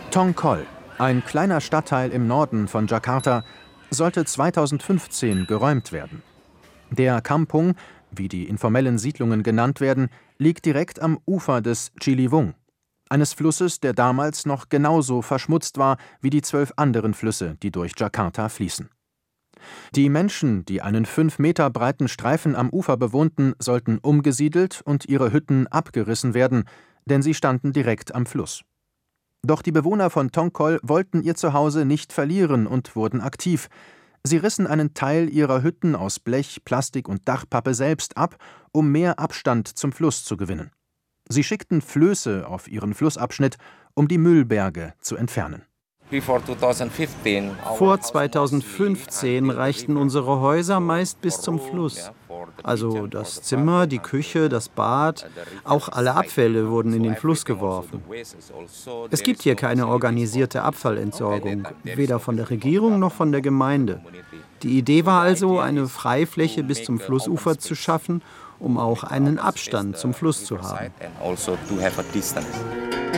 Tongkhol, ein kleiner Stadtteil im Norden von Jakarta, sollte 2015 geräumt werden. Der Kampung, wie die informellen Siedlungen genannt werden, liegt direkt am Ufer des Ciliwung, eines Flusses, der damals noch genauso verschmutzt war wie die 12 anderen Flüsse, die durch Jakarta fließen. Die Menschen, die einen 5 Meter breiten Streifen am Ufer bewohnten, sollten umgesiedelt und ihre Hütten abgerissen werden, denn sie standen direkt am Fluss. Doch die Bewohner von Tongkhol wollten ihr Zuhause nicht verlieren und wurden aktiv. Sie rissen einen Teil ihrer Hütten aus Blech, Plastik und Dachpappe selbst ab, um mehr Abstand zum Fluss zu gewinnen. Sie schickten Flöße auf ihren Flussabschnitt, um die Müllberge zu entfernen. Vor 2015 reichten unsere Häuser meist bis zum Fluss. Also das Zimmer, die Küche, das Bad, auch alle Abfälle wurden in den Fluss geworfen. Es gibt hier keine organisierte Abfallentsorgung, weder von der Regierung noch von der Gemeinde. Die Idee war also, eine Freifläche bis zum Flussufer zu schaffen, um auch einen Abstand zum Fluss zu haben.